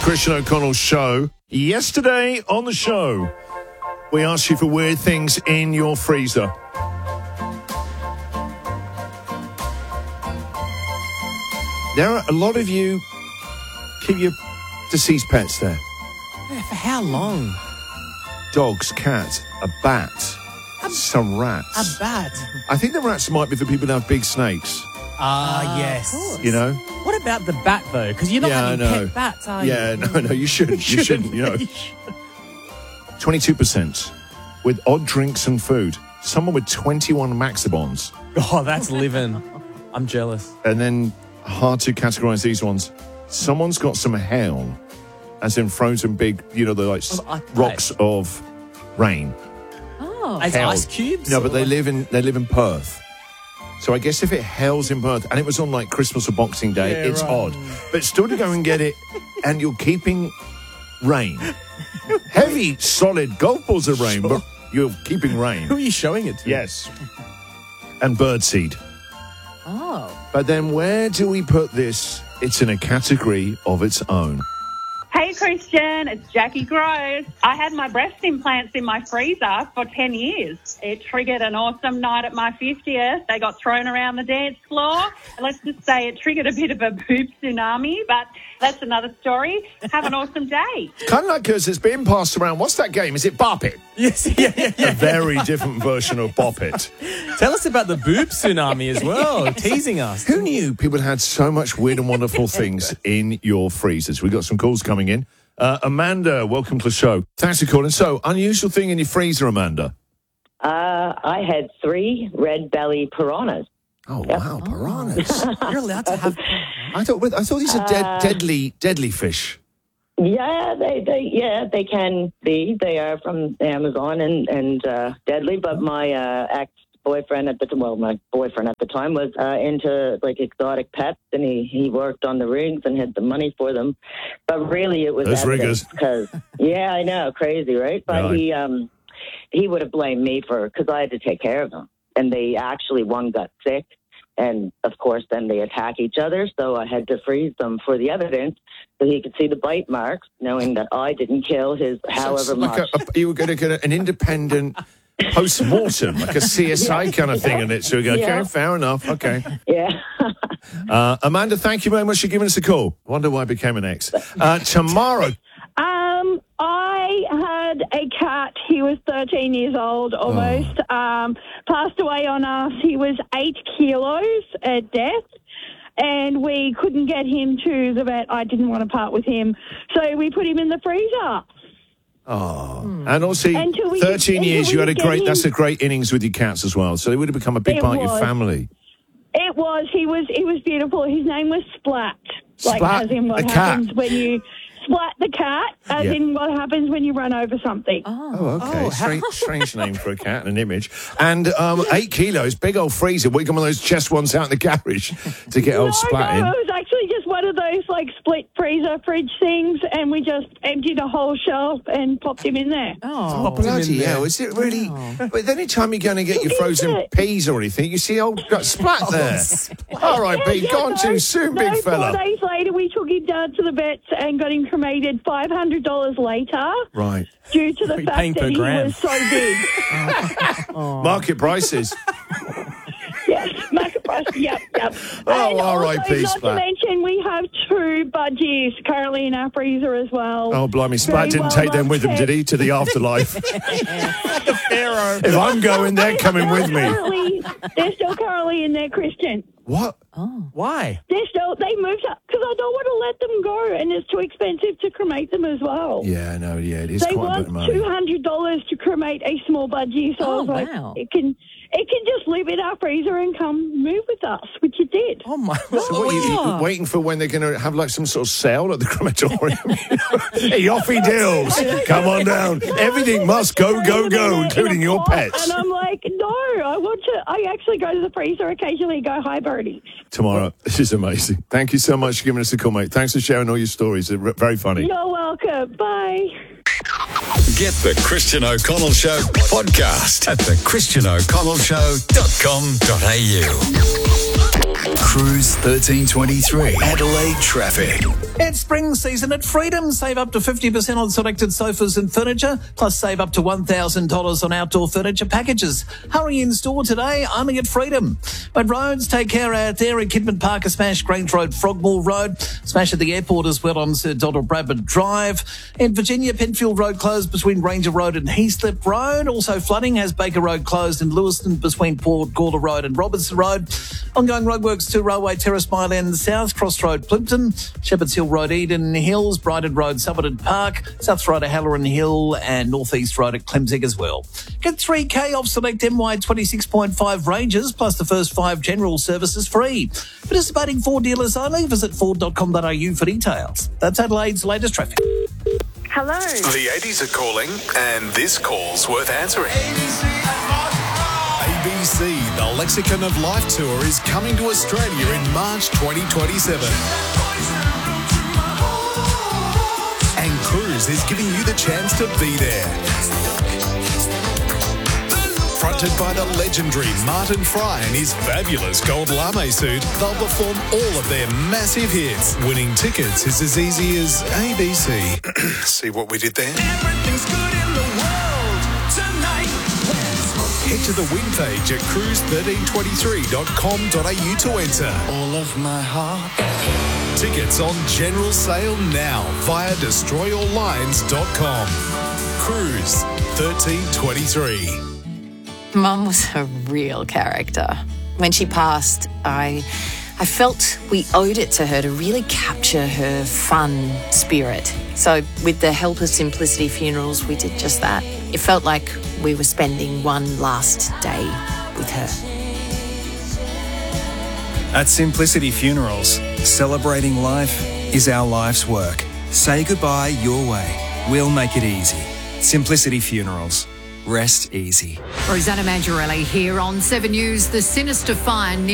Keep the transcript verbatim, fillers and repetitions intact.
Christian O'Connell Show. Yesterday on the show, we asked you for weird things in your freezer. There are a lot of you keep your deceased pets there. Yeah, for how long? Dogs, cats, a bat, a, some rats. A bat? I think the rats might be for people who have big snakes. Ah, uh, yes. You know? What about the bat, though? Because you're not yeah, having pet bats, are you? Yeah, no, no, you shouldn't. You shouldn't, you know. twenty-two percent with odd drinks and food. Someone with twenty-one Maxibons. Oh, that's living. I'm jealous. And then, hard to categorise these ones. Someone's got some hail, as in frozen big, you know, the like oh, rocks of rain. Oh. As hail. Ice cubes? No, but they live in they live in Perth. So I guess if it hails in Perth, and it was on like Christmas or Boxing Day, yeah, it's right. odd. But still to go and get it, and you're keeping rain. Heavy, solid golf balls of rain, sure. but you're keeping rain. Who are you showing it to? Yes. And birdseed. Oh. But then where do we put this? It's in a category of its own. Hey, Christian, it's Jackie Groves. I had my breast implants in my freezer for ten years. It triggered an awesome night at my fiftieth. They got thrown around the dance floor. Let's just say it triggered a bit of a boob tsunami, but that's another story. Have an awesome day. Kind of like because it's being passed around. What's that game? Is it Bop It? Yes, yeah, yeah, yeah. A very different version of Bop It. Tell us about the boob tsunami as well, yes. teasing us. Who knew people had so much weird and wonderful things in your freezers? We've got some calls coming in. Uh, Amanda, welcome to the show. Thanks for calling. So, unusual thing in your freezer, Amanda? Uh, I had three red belly piranhas. Oh, yep. wow, piranhas. You're allowed to have... I thought I thought these are dead, uh, deadly, deadly fish. Yeah, they, they, yeah, they can be. They are from Amazon and, and uh, deadly, but my uh, ex-boyfriend at the well, my boyfriend at the time was uh, into like exotic pets, and he, he worked on the rigs and had the money for them. But really, it was those riggers. Because yeah, I know, crazy, right? But right. he um he would have blamed me for because I had to take care of them, and they actually one got sick. And, of course, then they attack each other, so I had to freeze them for the evidence so he could see the bite marks, knowing that I didn't kill his however so like much. A, a, you were going to get an independent post-mortem, like a C S I yeah. kind of thing, yeah. in it. So we go, okay, yeah. fair enough, okay. Yeah. uh, Amanda, thank you very much for giving us a call. Wonder why I became an ex. Uh, tomorrow... Um, I had a cat. He was thirteen years old, almost. Oh. Um, passed away on us. He was eight kilos at death, and we couldn't get him to the vet. I didn't want to part with him, so we put him in the freezer. Oh, hmm. and also we, thirteen years. You had a great. Him. That's a great innings with your cats as well. So they would have become a big it part was. of your family. It was. He was. He was beautiful. His name was Splat. Splat. Like as in what a happens cat. when you. Splat the cat, as yep. in what happens when you run over something. Oh, oh okay. Oh, strange, strange name for a cat and an image. And um, eight kilos, big old freezer. We got one of those chest ones out in the garage to get no, old Splat no, in. it was actually just one of those like split freezer fridge things, and we just emptied a whole shelf and popped him in there. Oh, oh bloody hell! Is it really? Oh. But any time you're going to get your frozen it? peas or anything, you see old got Splat there. Oh, all right, yeah, Pete, yeah, gone no, too soon, no, big fella. Four days later, we took him down to the vets and got him cremated. Five hundred dollars later, right? Due to the fact that he gram. was so big. oh. Market prices. Yes, market prices. Yep, yep. Oh, all right, peace. Not to mention, we have two budgies currently in our freezer as well. Oh, blimey! Splat didn't well take them with him, did he? To the afterlife. Like a pharaoh. If I'm going, they're coming with me. They're still currently in there, Christian. What? Oh, why? They're still, they moved up because I don't want to let them go, and it's too expensive to cremate them as well. Yeah, no, yeah, it is they quite a bit of money. They want two hundred dollars to cremate a small budgie, so oh, I was like, wow. it can, it can just live in our freezer and come move with us, which it did. Oh, my God. So what, you, you waiting for when they're going to have like some sort of sale at the crematorium? Hey, offy dills, come on down. Everything must go, go, go, including your pets. And I'm like, no, I want to, I actually go to the freezer occasionally and go, hi, birdies. Tomorrow. This is amazing. Thank you so much for giving us a call, mate. Thanks for sharing all your stories. They're very funny. You're welcome. Bye. Get the Christian O'Connell Show podcast at the christian o'connell show dot com dot a u. Cruise thirteen twenty-three Adelaide traffic. It's spring season at Freedom. Save up to fifty percent on selected sofas and furniture, plus save up to one thousand dollars on outdoor furniture packages. Hurry in store today, only at Freedom. But roads, take care out there at Kidman Parker Smash, Grange Road, Frogmore Road. Smash at the airport as well on Sir Donald Bradford Drive. In Virginia, Penfield Road closed between Ranger Road and Heathcliff Road. Also flooding has Baker Road closed in Lewiston between Port Gawler Road and Robertson Road. Ongoing roadworks to Railway Terrace Mile End South, Cross Road Plimpton, Shepherds Hill Road Eden Hills, Brighton Road Somerton Park, South Road at Halloran Hill and North East Road at Clemzig as well. Get three K off select M Y twenty-six point five Rangers plus the first five general services free. Participating Ford dealers only. Visit ford dot com dot a u for details. That's Adelaide's latest traffic. Hello. The eighties are calling, and this call's worth answering. A B C, the Lexicon of Life Tour, is coming to Australia in March twenty twenty-seven. And Cruise is giving you the chance to be there. Fronted by the legendary Martin Fry and his fabulous gold lame suit, they'll perform all of their massive hits. Winning tickets is as easy as A B C. See what we did there? Everything's good in the world tonight. Head to the win page at cruise thirteen twenty-three dot com dot a u to enter. All of my heart. Tickets on general sale now via destroy all lines dot com. Cruise thirteen twenty-three. Mum was a real character. When she passed, I I felt we owed it to her to really capture her fun spirit. So with the Help of Simplicity Funerals, we did just that. It felt like we were spending one last day with her. At Simplicity Funerals, celebrating life is our life's work. Say goodbye your way. We'll make it easy. Simplicity Funerals. Rest easy. Rosanna Mangiarelli here on Seven News. The sinister fire